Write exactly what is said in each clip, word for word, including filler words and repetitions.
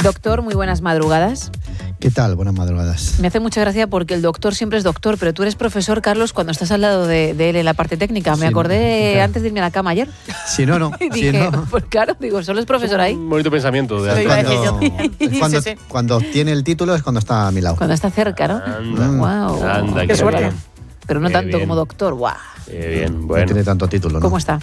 Doctor, muy buenas madrugadas. ¿Qué tal? Buenas madrugadas. Me hace mucha gracia porque el doctor siempre es doctor, pero tú eres profesor, Carlos, cuando estás al lado de, de él en la parte técnica. Me Sí, acordé claro. antes de irme a la cama ayer. Si no, no. Y Si dije, no, pues claro, digo, solo es profesor ahí. Un bonito pensamiento. De Soy Antonio. igual que cuando, yo. es cuando, Sí, sí. cuando obtiene el título es cuando está a mi lado. Cuando está cerca, ¿no? Anda, Wow. anda, Qué qué suerte. bien. Pero no Qué tanto bien. como doctor. Guau. Qué bien, No bueno. tiene tanto título, ¿no? ¿Cómo está?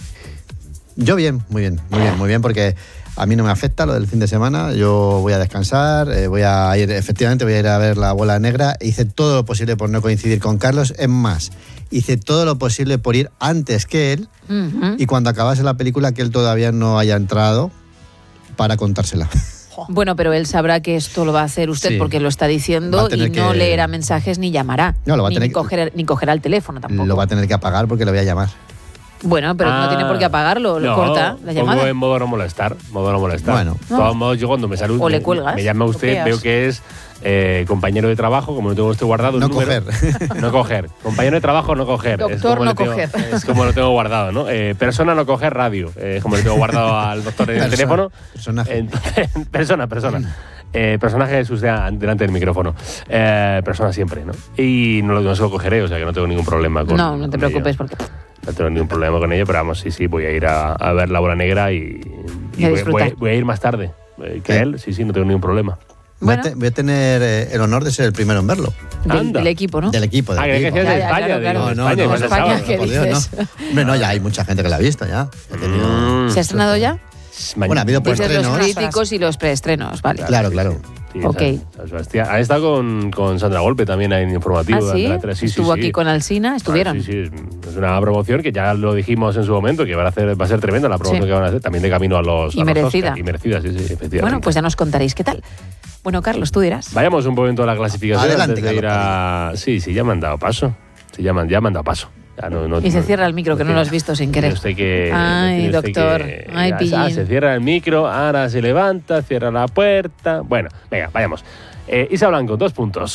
Yo bien, muy bien, muy bien, muy bien, porque a mí no me afecta lo del fin de semana. Yo voy a descansar, eh, voy a ir, efectivamente, voy a ir a ver La Bola Negra. Hice todo lo posible por no coincidir con Carlos. Es más, hice todo lo posible por ir antes que él Ujú. y cuando acabase la película que él todavía no haya entrado para contársela. Bueno, pero él sabrá que esto lo va a hacer usted Sí. porque lo está Va diciendo a tener y no que- leerá mensajes ni llamará. No, lo va a ni, tener ni, que- coger, ni cogerá el teléfono tampoco. Lo va a tener que apagar porque le voy a llamar. Bueno, pero no Ah, tiene por qué apagarlo, lo no, corta la pongo llamada. en modo no molestar, modo no molestar. Bueno. De todos modos, yo cuando me saludo, O le me- cuelgas, me llama o usted, peas. veo que es eh, compañero de trabajo, como no tengo usted guardado el No número. coger. No coger. Compañero de trabajo, no coger. Doctor, es como no le tengo, coger. Es como lo tengo guardado, ¿no? Eh, persona, no coger, radio. Eh, es como le tengo guardado al doctor en el Persona, teléfono. personaje. Entonces, persona, persona. Eh, personaje es usted a- delante del micrófono. Eh, persona siempre, ¿no? Y no lo, no se lo cogeré, o sea que no tengo ningún problema con No, no te con preocupes ello. porque... No tengo ningún problema con ello, pero vamos, sí, sí, voy a ir a, a ver La Bola Negra y, y Y a voy, disfrutar. voy- voy a ir más tarde eh, que ¿Qué? él. Sí, sí, no tengo ningún problema. Voy, Bueno. a te- voy a tener eh, el honor de ser el primero en verlo. Del, Anda. del equipo, ¿no? Del equipo, del Ah, creía que equipo. decías de Ya, ya, España. claro, claro. digo, No, no, España, no, igual de España, sábado. ¿qué por Dios, dices? no. Hombre, no, ya hay mucha gente que la ha visto ya. Ha tenido- Mm. ¿Se ha estrenado ya? Ma- Bueno, ha habido Dices los preestrenos. críticos y los preestrenos, vale. Claro, claro. Sí, Ok. San- San Sebastián. Ha estado con, con Sandra Golpe también en informativo. ¿Ah, sí? de la tele. Sí, sí, Estuvo sí. aquí con Alsina, estuvieron. Ah, sí, sí, es una promoción que ya lo dijimos en su momento, que va a, hacer, va a ser tremenda la promoción Sí. que van a hacer, también de camino a los, Y a los merecida. Oscar. Y merecida, sí, sí, efectivamente. Bueno, pues ya nos contaréis qué tal. Bueno, Carlos, tú dirás. Vayamos un momento a la clasificación Adelante, antes de ir a... Sí, sí, ya me han dado paso. Sí, ya me han, ya me han dado paso. Ya no- no- Y se no- cierra el micro, que no lo has visto sin querer. Tiene usted que- Ay, tiene usted doctor. que- Ay, ah, pillín. se cierra el micro, ahora se levanta, cierra la puerta. Bueno, venga, vayamos. Eh, Isa Blanco, dos puntos.